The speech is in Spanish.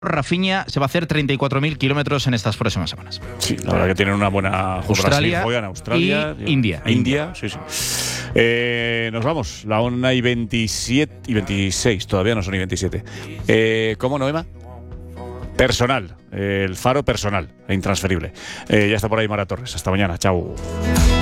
Rafinha se va a hacer 34.000 kilómetros en estas próximas semanas. Sí, la verdad que tienen una buena... Australia, juegan Australia y India. Sí. Nos vamos, la 1:27 y 26, todavía no son y 27. ¿Cómo, Noema? Personal, el faro personal e intransferible. Ya está por ahí Mara Torres. Hasta mañana, chao.